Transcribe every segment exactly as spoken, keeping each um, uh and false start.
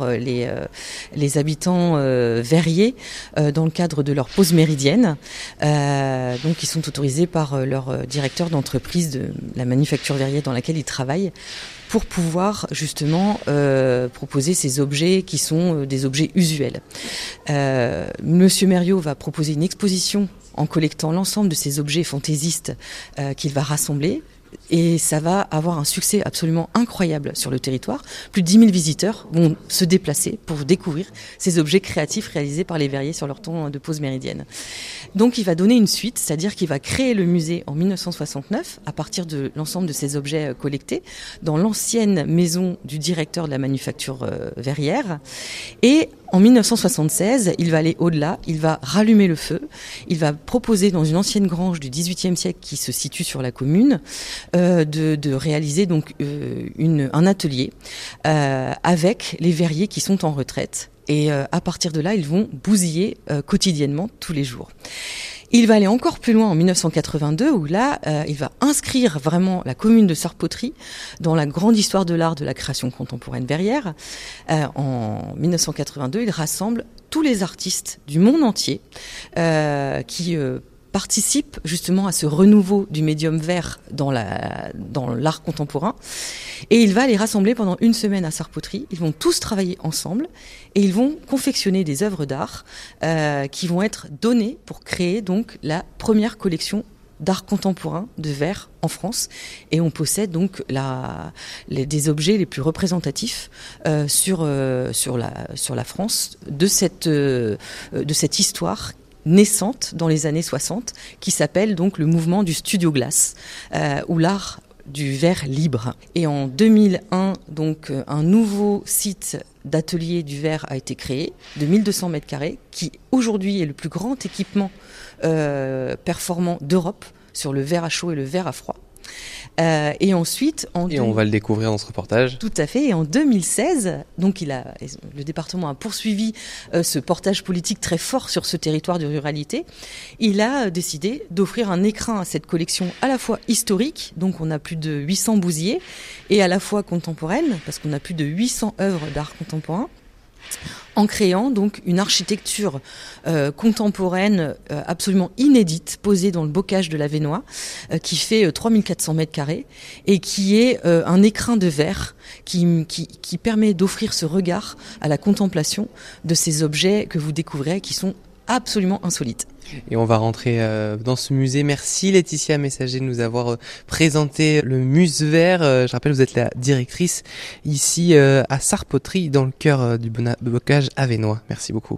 par euh, les, euh, les habitants euh, verriers euh, dans le cadre de leur pause méridienne. Euh, donc ils sont autorisés par euh, leur euh, directeur d'entreprise de la manufacture verrier dans laquelle ils travaillent pour pouvoir justement euh, proposer ces objets qui sont euh, des objets usuels. Euh, Monsieur Mériot va proposer une exposition en collectant l'ensemble de ces objets fantaisistes euh, qu'il va rassembler. Et ça va avoir un succès absolument incroyable sur le territoire. Plus de dix mille visiteurs vont se déplacer pour découvrir ces objets créatifs réalisés par les verriers sur leur temps de pause méridienne. Donc il va donner une suite, c'est-à-dire qu'il va créer le musée en dix-neuf cent soixante-neuf à partir de l'ensemble de ces objets collectés dans l'ancienne maison du directeur de la manufacture verrière. Et en dix-neuf cent soixante-seize, il va aller au-delà, il va rallumer le feu, il va proposer dans une ancienne grange du dix-huitième siècle qui se situe sur la commune euh, de, de réaliser donc euh, une, un atelier euh, avec les verriers qui sont en retraite. Et euh, à partir de là, ils vont bousiller euh, quotidiennement tous les jours. Il va aller encore plus loin en dix-neuf cent quatre-vingt-deux où là, euh, il va inscrire vraiment la commune de Sarpoterie dans la grande histoire de l'art de la création contemporaine verrière. Euh, en dix-neuf cent quatre-vingt-deux, il rassemble tous les artistes du monde entier euh, qui euh, participent justement à ce renouveau du médium verre dans la dans l'art contemporain. Et il va les rassembler pendant une semaine à Sarpoterie. Ils vont tous travailler ensemble et ils vont confectionner des œuvres d'art euh, qui vont être données pour créer donc la première collection d'art contemporain de verre en France. Et on possède donc la, les, des objets les plus représentatifs euh, sur euh, sur la sur la France de cette euh, de cette histoire naissante dans les années soixante, qui s'appelle donc le mouvement du studio glace, euh, ou l'art du verre libre. Et en deux mille un, donc, un nouveau site d'atelier du verre a été créé, de mille deux cents mètres carrés, qui aujourd'hui est le plus grand équipement euh, performant d'Europe sur le verre à chaud et le verre à froid. Euh, et ensuite, en et deux... on va le découvrir dans ce reportage. Tout à fait. Et en deux mille seize, donc il a, le département a poursuivi euh, ce portage politique très fort sur ce territoire de ruralité. Il a décidé d'offrir un écrin à cette collection à la fois historique, donc on a plus de huit cents bousiers, et à la fois contemporaine, parce qu'on a plus de huit cents œuvres d'art contemporain, en créant donc une architecture euh, contemporaine euh, absolument inédite, posée dans le bocage de l'Avesnois, euh, qui fait euh, trois mille quatre cents mètres carrés et qui est euh, un écrin de verre qui, qui, qui permet d'offrir ce regard à la contemplation de ces objets que vous découvrez, qui sont absolument insolites. Et on va rentrer euh, dans ce musée. Merci Laetitia Messager de nous avoir euh, présenté le Musevert. Euh, je rappelle, vous êtes la directrice ici euh, à Sarpoterie, dans le cœur euh, du bona- bocage avesnois. Merci beaucoup.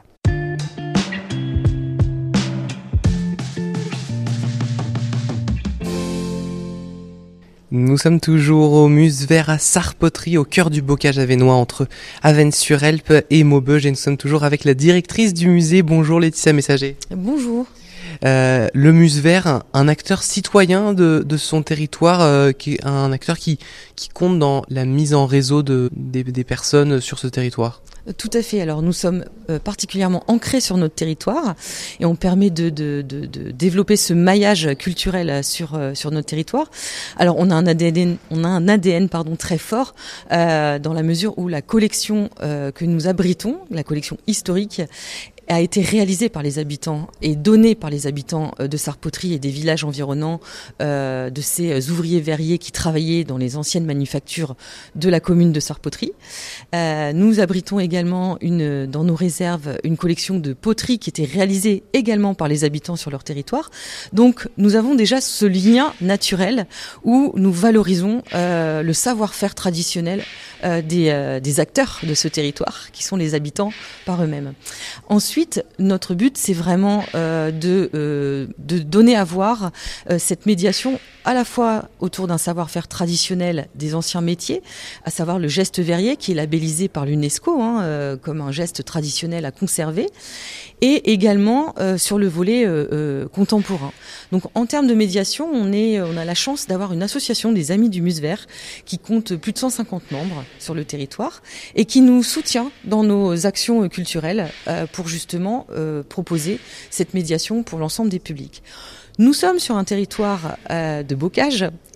Nous sommes toujours au Musevert à Sarpoterie, au cœur du bocage avesnois, entre Avesnes-sur-Helpe et Maubeuge. Et nous sommes toujours avec la directrice du musée. Bonjour Laetitia Messager. Bonjour. Euh, le Musevert, un, un acteur citoyen de, de son territoire, euh, qui est un acteur qui, qui compte dans la mise en réseau de, des, des personnes sur ce territoire. Tout à fait. Alors nous sommes euh, particulièrement ancrés sur notre territoire et on permet de, de, de, de développer ce maillage culturel sur euh, sur notre territoire. Alors on a un A D N, on a un A D N pardon très fort euh, dans la mesure où la collection euh, que nous abritons, la collection historique, a été réalisé par les habitants et donné par les habitants de Sarpoterie et des villages environnants, euh, de ces ouvriers verriers qui travaillaient dans les anciennes manufactures de la commune de Sarpoterie. Euh, nous abritons également une, dans nos réserves une collection de poteries qui était réalisée également par les habitants sur leur territoire. Donc nous avons déjà ce lien naturel où nous valorisons euh, le savoir-faire traditionnel euh, des, euh, des acteurs de ce territoire, qui sont les habitants par eux-mêmes. Ensuite, notre but, c'est vraiment euh, de, euh, de donner à voir euh, cette médiation à la fois autour d'un savoir-faire traditionnel des anciens métiers, à savoir le geste verrier qui est labellisé par l'UNESCO hein, euh, comme un geste traditionnel à conserver, et également euh, sur le volet euh, euh, contemporain. Donc en termes de médiation, on, est, on a la chance d'avoir une association des Amis du Musevert qui compte plus de cent cinquante membres sur le territoire et qui nous soutient dans nos actions culturelles euh, pour justement euh, proposer cette médiation pour l'ensemble des publics. Nous sommes sur un territoire euh, de bocage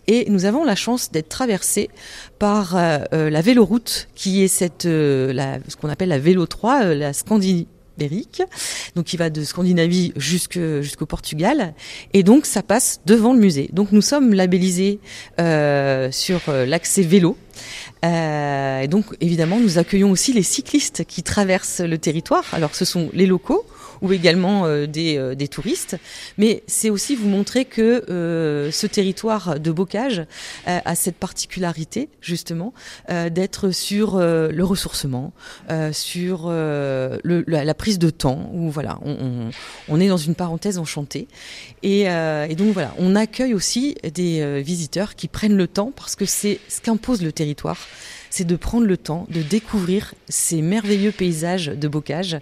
Et nous avons la chance d'être traversés par euh, la véloroute, qui est cette, euh, la, ce qu'on appelle la Vélo trois, euh, la Scandinavie. Donc qui va de Scandinavie jusque, jusqu'au Portugal, et donc ça passe devant le musée. Donc nous sommes labellisés euh, sur l'accès vélo. Euh, et donc évidemment nous accueillons aussi les cyclistes qui traversent le territoire. Alors ce sont les locaux ou également euh, des, euh, des touristes, mais c'est aussi vous montrer que euh, ce territoire de bocage euh, a cette particularité justement euh, d'être sur euh, le ressourcement, euh, sur euh, le, la, la prise de temps, où voilà, on, on, on est dans une parenthèse enchantée, et, euh, et donc voilà, on accueille aussi des euh, visiteurs qui prennent le temps, parce que c'est ce qu'impose le territoire. C'est de prendre le temps de découvrir ces merveilleux paysages de bocage.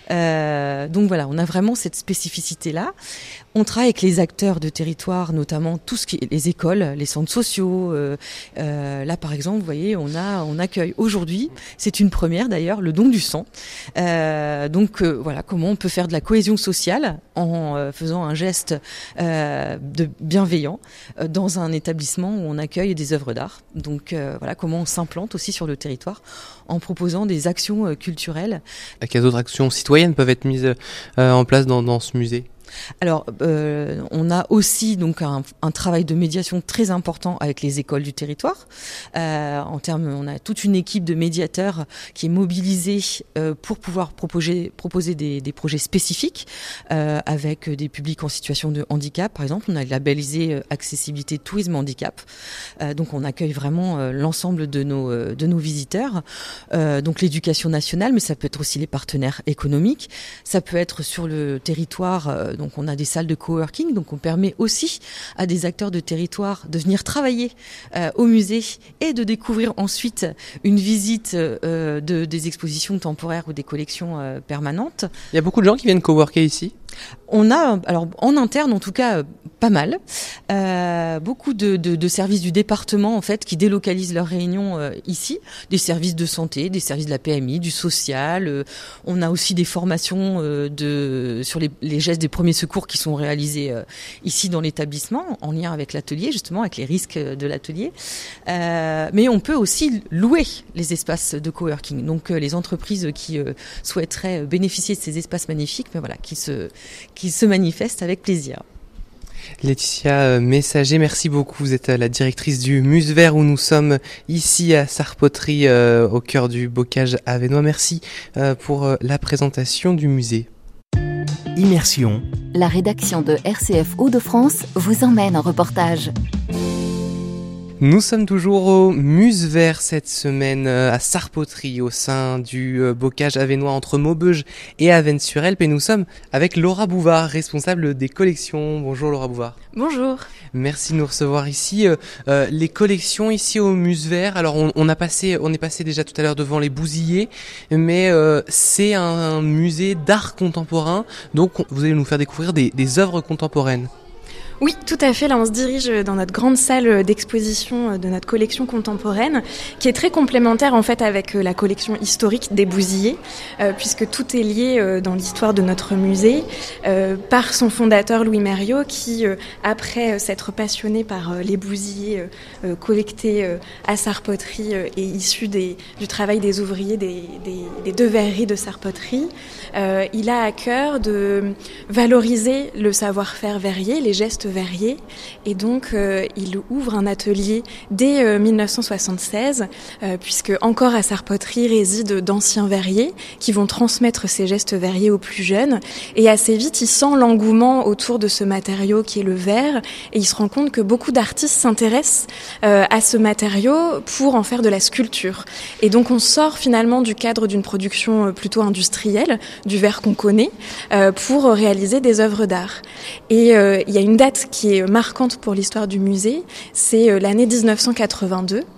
Euh, donc voilà, on a vraiment cette spécificité-là. On travaille avec les acteurs de territoire, notamment tout ce qui est les écoles, les centres sociaux. Euh, euh, là, par exemple, vous voyez, on a, on accueille aujourd'hui, c'est une première d'ailleurs, le don du sang. Euh, donc euh, voilà, comment on peut faire de la cohésion sociale en euh, faisant un geste euh, de bienveillant euh, dans un établissement où on accueille des œuvres d'art. Donc euh, voilà, comment on s'implante aussi sur le territoire en proposant des actions euh, culturelles. Quelles autres actions citoyennes peuvent être mises euh, en place dans, dans ce musée ? Alors, euh, on a aussi donc un, un travail de médiation très important avec les écoles du territoire. Euh, en termes, on a toute une équipe de médiateurs qui est mobilisée euh, pour pouvoir proposer, proposer des, des projets spécifiques euh, avec des publics en situation de handicap. Par exemple, on a labellisé euh, accessibilité tourisme handicap. Euh, donc, on accueille vraiment euh, l'ensemble de nos euh, de nos visiteurs. Euh, donc, l'éducation nationale, mais ça peut être aussi les partenaires économiques. Ça peut être sur le territoire. Euh, Donc on a des salles de coworking, donc on permet aussi à des acteurs de territoire de venir travailler euh, au musée et de découvrir ensuite une visite euh, de, des expositions temporaires ou des collections euh, permanentes. Il y a beaucoup de gens qui viennent coworker ici ? On a, alors en interne en tout cas, pas mal, euh, beaucoup de, de, de services du département en fait qui délocalisent leurs réunions euh, ici, des services de santé, des services de la P M I, du social. Euh, on a aussi des formations euh, de sur les, les gestes des premiers secours qui sont réalisés euh, ici dans l'établissement, en lien avec l'atelier justement, avec les risques de l'atelier. Euh, mais on peut aussi louer les espaces de coworking. Donc euh, les entreprises qui euh, souhaiteraient bénéficier de ces espaces magnifiques, mais voilà, qui se qui se manifestent avec plaisir. Laetitia Messager, merci beaucoup. Vous êtes la directrice du Musevert où nous sommes ici à Sarpoterie, euh, au cœur du bocage avesnois. Merci euh, pour euh, la présentation du musée. Immersion. La rédaction de R C F Hauts-de-France vous emmène en reportage. Nous sommes toujours au Musevert cette semaine à Sarpoterie au sein du bocage avesnois entre Maubeuge et Avesnes-sur-Helpe, et nous sommes avec Laura Bouvard, responsable des collections. Bonjour Laura Bouvard. Bonjour. Merci de nous recevoir ici. Euh, les collections ici au Musevert, alors on, on a passé, on est passé déjà tout à l'heure devant les Bousillés, mais euh, c'est un, un musée d'art contemporain, donc vous allez nous faire découvrir des, des œuvres contemporaines. Oui, tout à fait. Là, on se dirige dans notre grande salle d'exposition de notre collection contemporaine, qui est très complémentaire en fait avec la collection historique des Bousillés, euh, puisque tout est lié euh, dans l'histoire de notre musée euh, par son fondateur Louis Mériot, qui, euh, après euh, s'être passionné par euh, les Bousillés euh, collectés euh, à Sarpoterie euh, et issus des, du travail des ouvriers des, des, des deux verreries de Sarpoterie, euh, il a à cœur de valoriser le savoir-faire verrier, les gestes verrier, et donc euh, il ouvre un atelier dès euh, mille neuf cent soixante-seize, euh, puisque encore à Sarpoterie résident d'anciens verriers qui vont transmettre ces gestes verriers aux plus jeunes, et assez vite il sent l'engouement autour de ce matériau qui est le verre, et il se rend compte que beaucoup d'artistes s'intéressent euh, à ce matériau pour en faire de la sculpture, et donc on sort finalement du cadre d'une production plutôt industrielle, du verre qu'on connaît, euh, pour réaliser des œuvres d'art. Et euh, il y a une date qui est marquante pour l'histoire du musée, c'est l'année dix-neuf cent quatre-vingt-deux,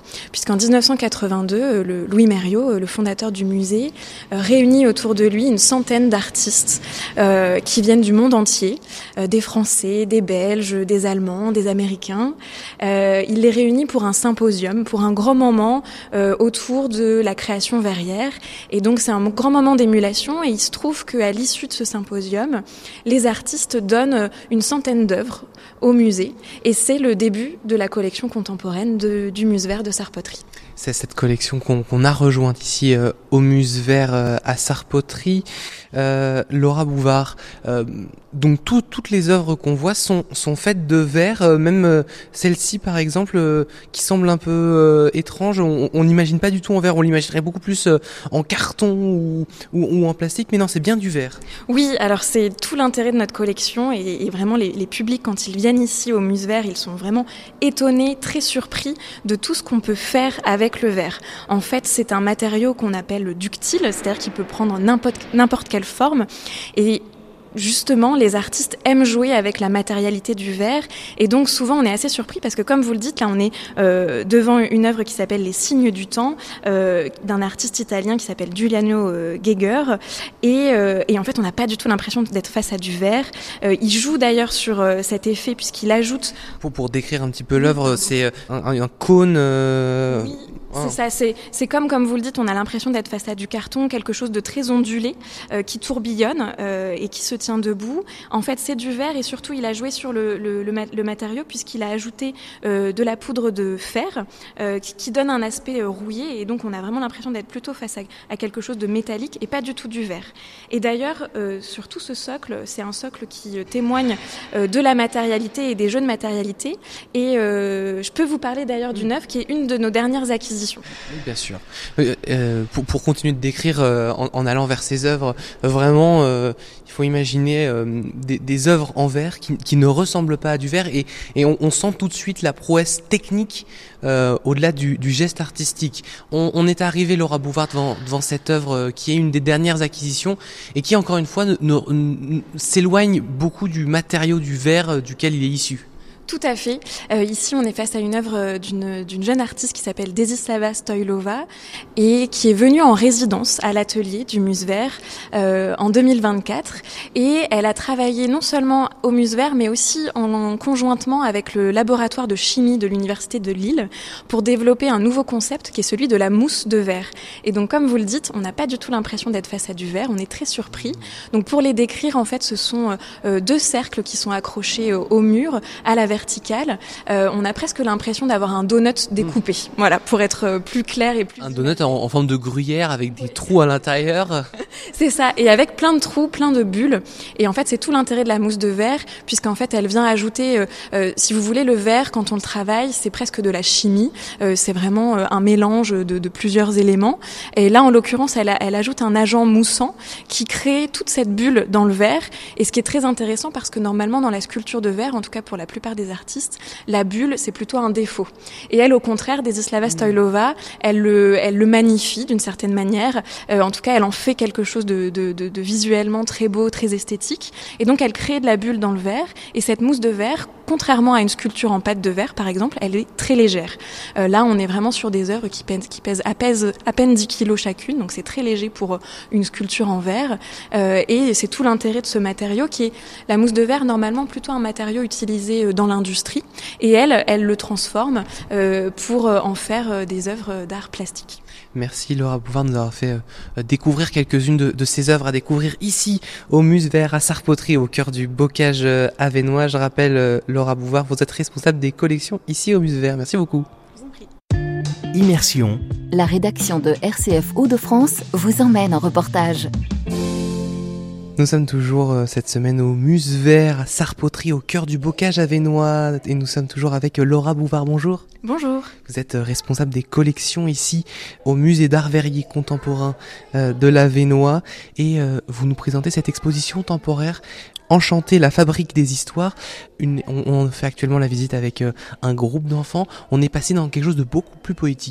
puisqu'en dix-neuf cent quatre-vingt-deux, le Louis Mériot, le fondateur du musée, réunit autour de lui une centaine d'artistes euh, qui viennent du monde entier, euh, des Français, des Belges, des Allemands, des Américains. Euh, il les réunit pour un symposium, pour un grand moment euh, autour de la création verrière. Et donc c'est un grand moment d'émulation, et il se trouve qu'à l'issue de ce symposium, les artistes donnent une centaine d'œuvres au musée, et c'est le début de la collection contemporaine de, du Musevert de Sarpoterie. C'est cette collection qu'on, qu'on a rejointe ici euh, au Musevert euh, à Sarpoterie. Euh, Laura Bouvard, euh, donc tout, toutes les œuvres qu'on voit sont, sont faites de verre, euh, même euh, celle-ci par exemple euh, qui semble un peu euh, étrange, on n'imagine pas du tout en verre, on l'imaginerait beaucoup plus euh, en carton ou, ou, ou en plastique, mais non, c'est bien du verre. Oui, alors c'est tout l'intérêt de notre collection, et, et vraiment les, les publics, quand ils viennent ici au Musevert, ils sont vraiment étonnés, très surpris de tout ce qu'on peut faire avec le verre. En fait, c'est un matériau qu'on appelle ductile, c'est-à-dire qu'il peut prendre n'importe, n'importe quelle forme, et justement, les artistes aiment jouer avec la matérialité du verre, et donc souvent on est assez surpris parce que, comme vous le dites, là on est euh, devant une œuvre qui s'appelle Les Signes du Temps, euh, d'un artiste italien qui s'appelle Giuliano euh, Geiger, et, euh, et en fait on n'a pas du tout l'impression d'être face à du verre. Euh, il joue d'ailleurs sur euh, cet effet puisqu'il ajoute... Pour, pour décrire un petit peu l'œuvre, c'est un, un, un cône... Euh... Oui. C'est ça, c'est, c'est comme, comme vous le dites, on a l'impression d'être face à du carton, quelque chose de très ondulé, euh, qui tourbillonne euh, et qui se tient debout. En fait, c'est du verre, et surtout, il a joué sur le, le, le, le matériau puisqu'il a ajouté euh, de la poudre de fer euh, qui, qui donne un aspect euh, rouillé, et donc on a vraiment l'impression d'être plutôt face à, à quelque chose de métallique et pas du tout du verre. Et d'ailleurs, euh, sur tout ce socle, c'est un socle qui euh, témoigne euh, de la matérialité et des jeux de matérialité. Et euh, je peux vous parler d'ailleurs d'une œuvre qui est une de nos dernières acquisitions. Oui, bien sûr. Euh, euh, pour, pour continuer de décrire euh, en, en allant vers ces œuvres, euh, vraiment, euh, il faut imaginer euh, des, des œuvres en verre qui, qui ne ressemblent pas à du verre, et, et on, on sent tout de suite la prouesse technique euh, au-delà du, du geste artistique. On, on est arrivé, Laura Bouvard, devant, devant cette œuvre euh, qui est une des dernières acquisitions et qui, encore une fois, ne, ne, ne, s'éloigne beaucoup du matériau du verre euh, duquel il est issu. Tout à fait. Euh, ici, on est face à une œuvre d'une, d'une jeune artiste qui s'appelle Desislava Stoilova et qui est venue en résidence à l'atelier du Musevert euh, en deux mille vingt-quatre. Et elle a travaillé non seulement au Musevert, mais aussi en, en conjointement avec le laboratoire de chimie de l'Université de Lille pour développer un nouveau concept qui est celui de la mousse de verre. Et donc, comme vous le dites, on n'a pas du tout l'impression d'être face à du verre, on est très surpris. Donc, pour les décrire, en fait, ce sont euh, deux cercles qui sont accrochés au, au mur, à la verticale. Euh, on a presque l'impression d'avoir un donut découpé, mmh. Voilà, pour être plus clair et plus... Un donut en, en forme de gruyère avec des trous à l'intérieur. C'est ça, et avec plein de trous, plein de bulles. Et en fait, c'est tout l'intérêt de la mousse de verre, puisqu'en fait, elle vient ajouter, euh, euh, si vous voulez, le verre, quand on le travaille, c'est presque de la chimie. Euh, c'est vraiment euh, un mélange de, de plusieurs éléments. Et là, en l'occurrence, elle, a, elle ajoute un agent moussant qui crée toute cette bulle dans le verre. Et ce qui est très intéressant, parce que normalement, dans la sculpture de verre, en tout cas pour la plupart des artistes, la bulle, c'est plutôt un défaut. Et elle, au contraire, Desislava Stoilova, elle le, elle le magnifie d'une certaine manière. Euh, en tout cas, elle en fait quelque chose de, de, de, de visuellement très beau, très esthétique. Et donc, elle crée de la bulle dans le verre. Et cette mousse de verre, contrairement à une sculpture en pâte de verre, par exemple, elle est très légère. Euh, là, on est vraiment sur des œuvres qui pèsent, qui pèsent à, pèse, à peine dix kilos chacune. Donc, c'est très léger pour une sculpture en verre. Euh, et c'est tout l'intérêt de ce matériau qui est la mousse de verre, normalement plutôt un matériau utilisé dans l'industrie, et elle, elle le transforme euh, pour en faire des œuvres d'art plastique. Merci Laura Bouvard de nous avoir fait euh, découvrir quelques-unes de, de ces œuvres à découvrir ici au Musevert à Sarpoterie, au cœur du bocage euh, avesnois. Je rappelle, euh, Laura Bouvard, vous êtes responsable des collections ici au Musevert. Merci beaucoup. Je vous en prie. Immersion. La rédaction de R C F Hauts-de-France vous emmène en reportage. Nous sommes toujours euh, cette semaine au Musevert à Sarpoterie, au cœur du bocage avesnois, et nous sommes toujours avec Laura Bouvard. Bonjour. Bonjour. Vous êtes responsable des collections ici au musée d'art verrier contemporain euh, de l'Avesnois, et euh, vous nous présentez cette exposition temporaire Enchanter la fabrique des histoires. Une, on, on fait actuellement la visite avec euh, un groupe d'enfants. On est passé dans quelque chose de beaucoup plus poétique.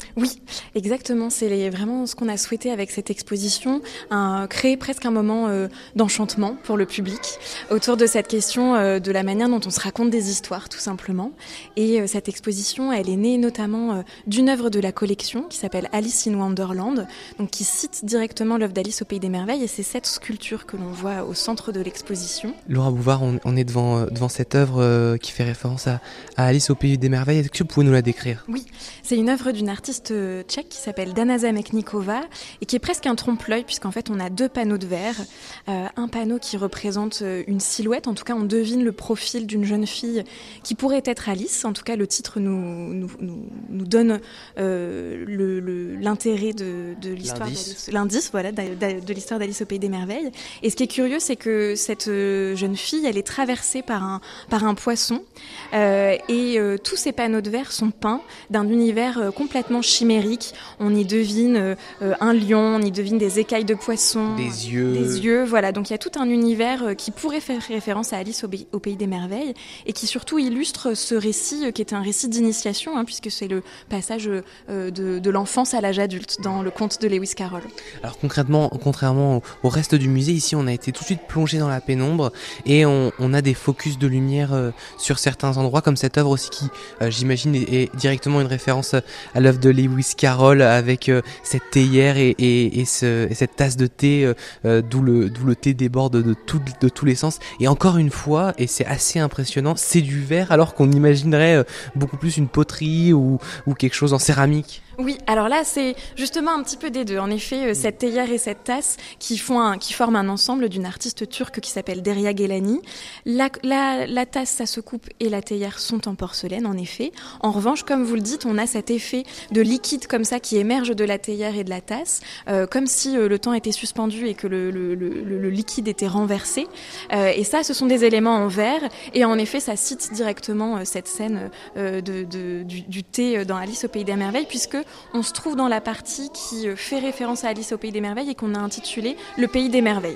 Oui, exactement. C'est les, vraiment ce qu'on a souhaité avec cette exposition, un, créer presque un moment euh, d'enchantement pour le public autour de cette question euh, de la manière dont on se raconte des histoires, tout simplement. Et euh, cette exposition, elle est née notamment euh, d'une œuvre de la collection qui s'appelle Alice in Wonderland, donc qui cite directement l'œuvre d'Alice au Pays des Merveilles. Et c'est cette sculpture que l'on voit au centre de l'exposition. Laura Bouvard, on, on est devant, devant cette œuvre euh, qui fait référence à, à Alice au Pays des Merveilles. Est-ce que vous pouvez nous la décrire ? Oui, c'est une œuvre d'une artiste tchèque qui s'appelle Dana Zameknikova et qui est presque un trompe-l'œil puisqu'en fait on a deux panneaux de verre, euh, un panneau qui représente une silhouette, en tout cas on devine le profil d'une jeune fille qui pourrait être Alice, en tout cas le titre nous, nous, nous, nous donne euh, le, le, l'intérêt de, de l'histoire l'indice. d'Alice, l'indice voilà, de, de l'histoire d'Alice au Pays des Merveilles. Et ce qui est curieux, c'est que cette jeune fille, elle est traversée par un, par un poisson euh, et euh, tous ces panneaux de verre sont peints d'un univers euh, complètement chimérique. On y devine euh, un lion, on y devine des écailles de poisson, des yeux. Des yeux, voilà. Donc il y a tout un univers euh, qui pourrait faire référence à Alice au, Be- au Pays des Merveilles et qui surtout illustre ce récit euh, qui est un récit d'initiation, hein, puisque c'est le passage euh, de, de l'enfance à l'âge adulte dans le conte de Lewis Carroll. Alors concrètement, contrairement au, au reste du musée, ici on a été tout de suite plongé dans la pénombre et on, on a des focus de lumière euh, sur certains endroits, comme cette œuvre aussi qui, euh, j'imagine, est, est directement une référence à l'œuvre de Lewis Carroll avec euh, cette théière et, et, et, ce, et cette tasse de thé euh, euh, d'où le, d'où le thé déborde de, tout, de tous les sens. Et encore une fois, et c'est assez impressionnant, c'est du verre alors qu'on imaginerait euh, beaucoup plus une poterie ou, ou quelque chose en céramique. Oui, alors là, c'est justement un petit peu des deux. En effet, cette théière et cette tasse qui, font un, qui forment un ensemble d'une artiste turque qui s'appelle Derya Gelani. La, la, la tasse, ça se coupe et la théière sont en porcelaine, en effet. En revanche, comme vous le dites, on a cet effet de liquide comme ça qui émerge de la théière et de la tasse, euh, comme si euh, le temps était suspendu et que le, le, le, le liquide était renversé. Euh, et ça, ce sont des éléments en verre. Et en effet, ça cite directement euh, cette scène euh, de, de, du, du thé dans Alice au Pays des Merveilles, puisque on se trouve dans la partie qui fait référence à Alice au Pays des Merveilles et qu'on a intitulé Le Pays des Merveilles.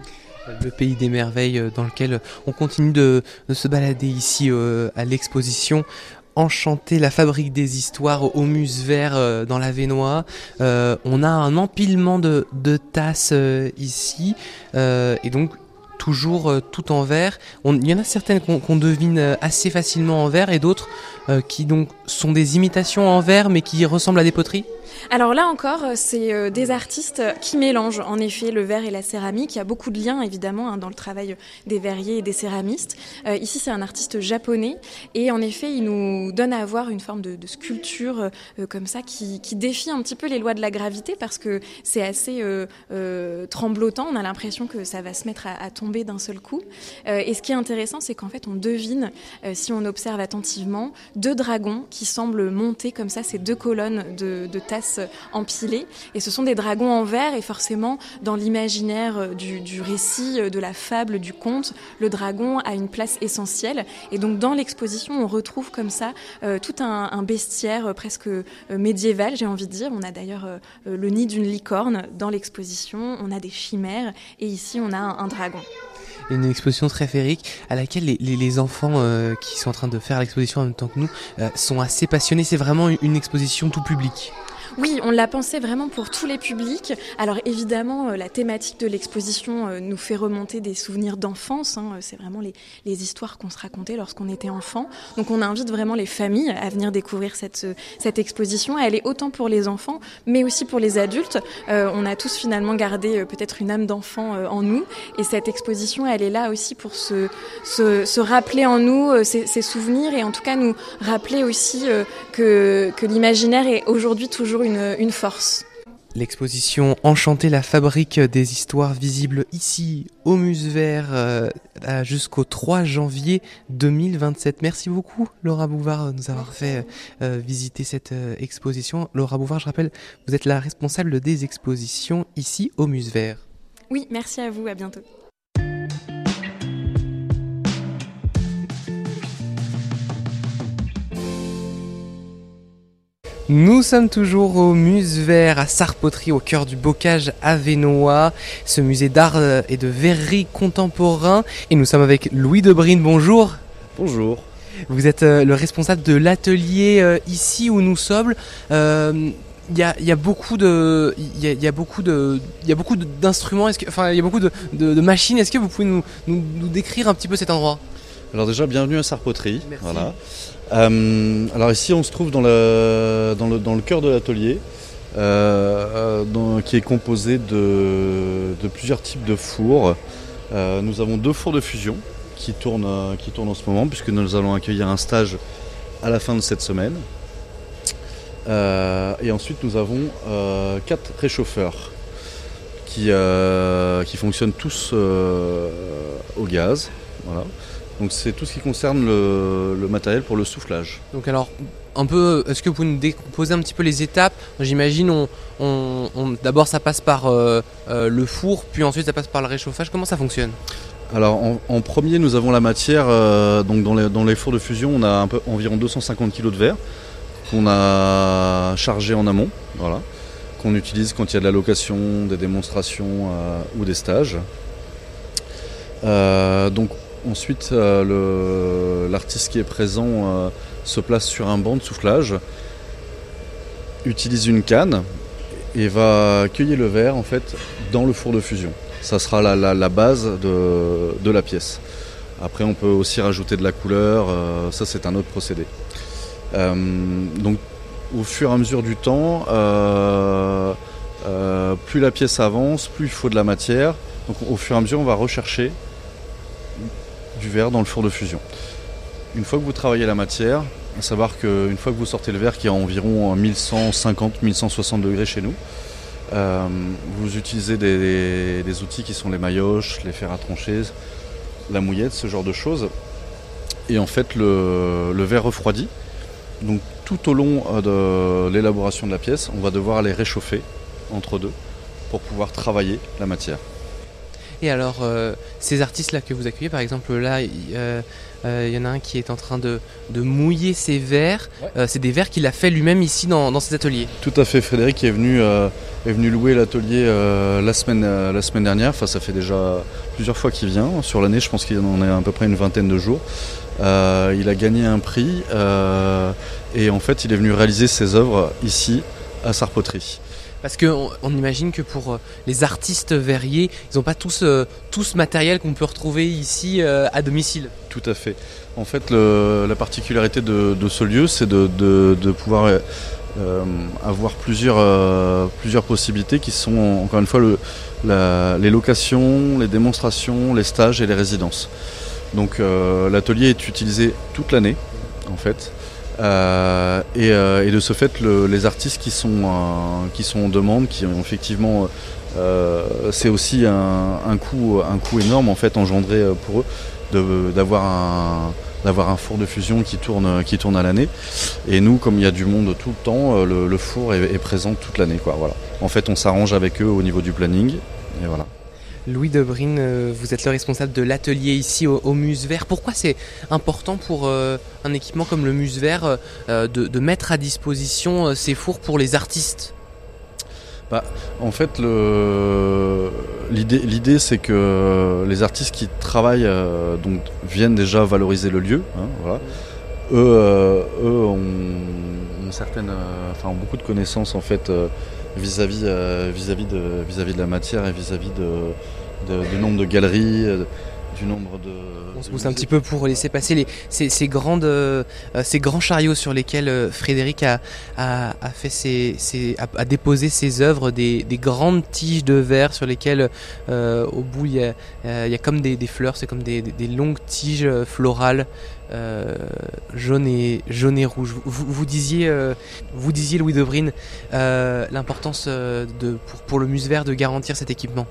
Le Pays des Merveilles dans lequel on continue de, de se balader ici euh, à l'exposition Enchanter la fabrique des histoires au Muse Vert euh, dans la Vénois. Euh, on a un empilement de, de tasses euh, ici euh, et donc toujours euh, tout en verre. On, il y en a certaines qu'on, qu'on devine euh, assez facilement en verre et d'autres euh, qui donc sont des imitations en verre mais qui ressemblent à des poteries. Alors là encore, c'est euh, des artistes qui mélangent en effet le verre et la céramique. Il y a beaucoup de liens évidemment hein, dans le travail des verriers et des céramistes. Euh, ici, c'est un artiste japonais et en effet, il nous donne à voir une forme de, de sculpture euh, comme ça qui, qui défie un petit peu les lois de la gravité parce que c'est assez euh, euh, tremblotant. On a l'impression que ça va se mettre à, à tomber d'un seul coup. Euh, et ce qui est intéressant, c'est qu'en fait, on devine, euh, si on observe attentivement, deux dragons qui semblent monter comme ça ces deux colonnes de, de tasses empilés et ce sont des dragons en verre et forcément dans l'imaginaire du, du récit, de la fable, du conte, le dragon a une place essentielle et donc dans l'exposition on retrouve comme ça euh, tout un, un bestiaire presque euh, médiéval j'ai envie de dire, on a d'ailleurs euh, le nid d'une licorne dans l'exposition, on a des chimères et ici on a un, un dragon. Une exposition très féerique à laquelle les, les, les enfants euh, qui sont en train de faire l'exposition en même temps que nous euh, sont assez passionnés, c'est vraiment une, une exposition tout public. Oui, on l'a pensé vraiment pour tous les publics. Alors évidemment, euh, la thématique de l'exposition euh, nous fait remonter des souvenirs d'enfance. Hein. C'est vraiment les, les histoires qu'on se racontait lorsqu'on était enfant. Donc on invite vraiment les familles à venir découvrir cette, cette exposition. Elle est autant pour les enfants, mais aussi pour les adultes. Euh, on a tous finalement gardé euh, peut-être une âme d'enfant euh, en nous. Et cette exposition, elle est là aussi pour se, se, se rappeler en nous euh, ces, ces souvenirs et en tout cas nous rappeler aussi euh, que, que l'imaginaire est aujourd'hui toujours Une, une force. L'exposition Enchanter la fabrique des histoires visible ici au Muse Vert euh, jusqu'au trois janvier deux mille vingt-sept. Merci beaucoup Laura Bouvard de nous avoir fait euh, visiter cette euh, exposition. Laura Bouvard, je rappelle, vous êtes la responsable des expositions ici au Muse Vert. Oui, merci à vous, à bientôt. Nous sommes toujours au Muse Vert à Sarpoterie, au cœur du bocage avesnois, ce musée d'art et de verrerie contemporain. Et nous sommes avec Louis Debrine, bonjour. Bonjour. Vous êtes euh, le responsable de l'atelier euh, ici où nous sommes. Euh, Il y a, il y a beaucoup de, il y a, il y a beaucoup de, il y a beaucoup de- d'instruments. Est-ce que, enfin, il y a beaucoup de, de, de machines. Est-ce que vous pouvez nous, nous, nous décrire un petit peu cet endroit? Alors déjà, bienvenue à Sarpoterie. Merci. Voilà. Euh, alors ici, on se trouve dans le, dans le, dans le cœur de l'atelier, euh, dans- qui est composé de, de plusieurs types de fours. Euh, nous avons deux fours de fusion qui tournent, euh, qui tournent en ce moment, puisque nous allons accueillir un stage à la fin de cette semaine. Euh, et ensuite, nous avons euh, quatre réchauffeurs qui, euh, qui fonctionnent tous euh, au gaz. Voilà. Donc c'est tout ce qui concerne le, le matériel pour le soufflage. Donc alors, un peu, est-ce que vous pouvez nous décomposer un petit peu les étapes? J'imagine, on, on, on- d'abord ça passe par euh, euh, le four, puis ensuite ça passe par le réchauffage. Comment ça fonctionne? Alors en, en premier, nous avons la matière. euh, donc dans les, dans les fours de fusion, on a un peu, environ deux cent cinquante kilos de verre qu'on a chargé en amont, voilà, qu'on utilise quand il y a de la location, des démonstrations euh, ou des stages. Euh, donc ensuite, euh, le- l'artiste qui est présent euh, se place sur un banc de soufflage, utilise une canne et va cueillir le verre en fait dans le four de fusion. Ça sera la, la- la base de, de la pièce. Après, on peut aussi rajouter de la couleur, euh, ça c'est un autre procédé. Euh, donc au fur et à mesure du temps, euh, euh, plus la pièce avance, plus il faut de la matière. Donc au fur et à mesure, on va rechercher du verre dans le four de fusion. Une fois que vous travaillez la matière, à savoir qu'une fois que vous sortez le verre qui est à environ mille cent cinquante à mille cent soixante degrés chez nous, euh, vous utilisez des, des- des outils qui sont les maillotches, les fers à trancher, la mouillette, ce genre de choses. Et en fait, le, le verre refroidit. Donc tout au long euh, de l'élaboration de la pièce, on va devoir aller réchauffer entre deux pour pouvoir travailler la matière. Et alors, euh, ces artistes-là que vous accueillez, par exemple, là, il euh, euh, y en a un qui est en train de, de mouiller ses verres. Ouais. Euh, c'est des verres qu'il a fait lui-même ici dans, dans ses ateliers. Tout à fait, Frédéric est venu, euh, est venu louer l'atelier euh, la, semaine, euh, la semaine dernière. Enfin, ça fait déjà plusieurs fois qu'il vient. Sur l'année, je pense qu'il en est à peu près une vingtaine de jours. Euh, il a gagné un prix euh, et en fait, il est venu réaliser ses œuvres ici à Sarpoterie. Parce qu'on on imagine que pour euh, les artistes verriers, ils n'ont pas tous euh, tout ce matériel qu'on peut retrouver ici euh, à domicile. Tout à fait. En fait, le- la particularité de, de ce lieu, c'est de, de- de pouvoir euh, avoir plusieurs, euh, plusieurs possibilités qui sont, encore une fois, le- la- les locations, les démonstrations, les stages et les résidences. Donc euh, l'atelier est utilisé toute l'année, en fait. Euh, et, euh, et de ce fait, le- les artistes qui sont, euh, qui sont en demande, qui ont effectivement, euh, c'est aussi un, un coût, un coût énorme en fait engendré euh, pour eux de- d'avoir un, d'avoir un four de fusion qui tourne, qui tourne à l'année. Et nous, comme il y a du monde tout le temps, euh, le, le four est, est présent toute l'année, quoi. Voilà. En fait, on s'arrange avec eux au niveau du planning. Et voilà. Louis Debrine, euh, vous êtes le responsable de l'atelier ici au, au Musevert. Pourquoi c'est important pour euh, un équipement comme le Musevert euh, de, de mettre à disposition euh, ces fours pour les artistes? Bah, en fait, le- l'idée, l'idée, c'est que les artistes qui travaillent euh, donc, viennent déjà valoriser le lieu. Hein, voilà. Eux, euh, eux ont, ont certaines, euh, enfin, ont beaucoup de connaissances en fait euh, vis-à-vis, euh, vis-à-vis de, vis-à-vis de la matière et vis-à-vis de, de- du nombre de galeries, euh, du nombre de. On se de pousse un musées. petit peu pour laisser passer les, ces, ces, grandes, euh, ces grands chariots sur lesquels euh, Frédéric a, a, a, fait ses, ses, a, a déposé ses œuvres, des, des grandes tiges de verre sur lesquelles euh, au bout il y a, euh, il y a comme des, des fleurs, c'est comme des, des, des longues tiges euh, florales euh, jaunes et, jaune et rouges. Vous, vous, disiez, euh, vous disiez Louis Debrine, euh, l'importance euh, de, pour, pour le Musevert de garantir cet équipement.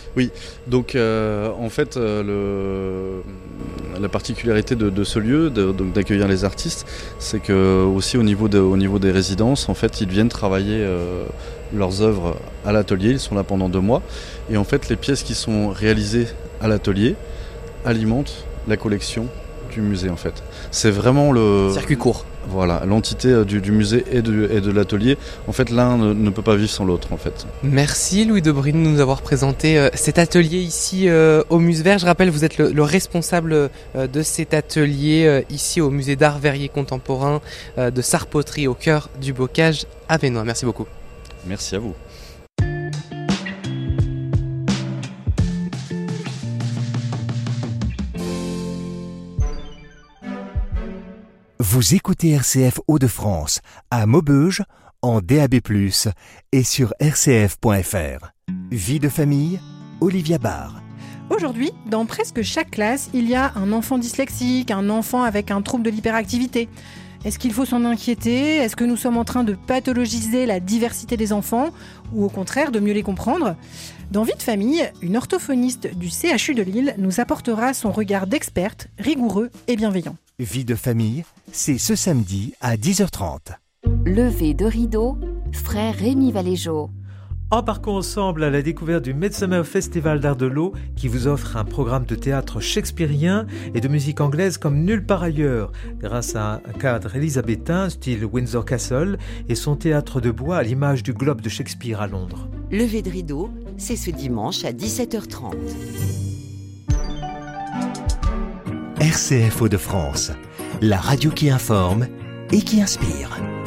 Donc euh, en fait, euh, le, la particularité de, de ce lieu, de, donc d'accueillir les artistes, c'est que aussi au niveau, de, au niveau des résidences, en fait, ils viennent travailler euh, leurs œuvres à l'atelier. Ils sont là pendant deux mois, et en fait, les pièces qui sont réalisées à l'atelier alimentent la collection du musée. En fait, c'est vraiment le Circuit court. Voilà, l'entité du, du musée et de, et de l'atelier. En fait, l'un ne, ne peut pas vivre sans l'autre, en fait. Merci Louis Debrine de nous avoir présenté euh, cet atelier ici euh, au Musevert. Je rappelle, vous êtes le, le responsable euh, de cet atelier euh, ici au musée d'art verrier contemporain euh, de Sarre-Poterie au cœur du Bocage avesnois. Merci beaucoup. Merci à vous. Vous écoutez R C F Hauts-de-France à Maubeuge en D A B plus, et sur r c f point f r. Vie de famille, Olivia Barr. Aujourd'hui, dans presque chaque classe, il y a un enfant dyslexique, un enfant avec un trouble de l'hyperactivité. Est-ce qu'il faut s'en inquiéter ? Est-ce que nous sommes en train de pathologiser la diversité des enfants ou au contraire de mieux les comprendre ? Dans Vie de famille, une orthophoniste du C H U de Lille nous apportera son regard d'experte, rigoureux et bienveillant. Vie de famille, c'est ce samedi à dix heures trente. Levé de rideau, frère Rémi Valéjo. Embarquons ensemble à la découverte du Midsummer Festival d'Art de l'Eau qui vous offre un programme de théâtre shakespearien et de musique anglaise comme nulle part ailleurs, grâce à un cadre élisabétain style Windsor Castle et son théâtre de bois à l'image du Globe de Shakespeare à Londres. Levé de rideau, c'est ce dimanche à dix-sept heures trente. R C F Hauts-de-France, la radio qui informe et qui inspire.